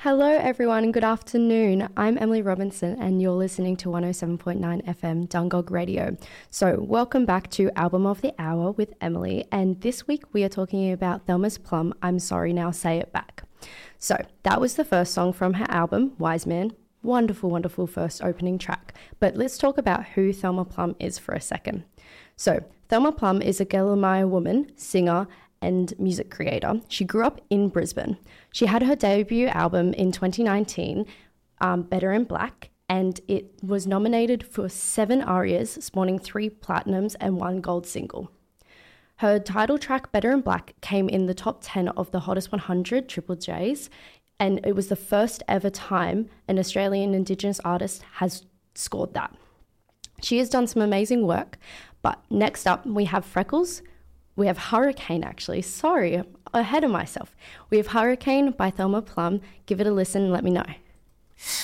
Hello, everyone, and good afternoon. I'm Emily Robinson, and you're listening to 107.9 FM Dungog Radio. So, welcome back to Album of the Hour with Emily, and this week we are talking about Thelma's Plum, I'm Sorry Now, Say It Back. So, that was the first song from her album, Wise Man. Wonderful, wonderful first opening track. But let's talk about who Thelma Plum is for a second. So, Thelma Plum is a Gellermeyer woman, singer, and music creator. She grew up in Brisbane. She had her debut album in 2019, Better in Black, and it was nominated for 7 ARIAs, spawning 3 platinums and 1 gold single. Her title track, Better in Black, came in the top 10 of the Hottest 100 Triple Js, and it was the first ever time an Australian Indigenous artist has scored that. She has done some amazing work, but next up we have Freckles. We have Hurricane, actually. Sorry, ahead of myself. We have Hurricane by Thelma Plum. Give it a listen and let me know.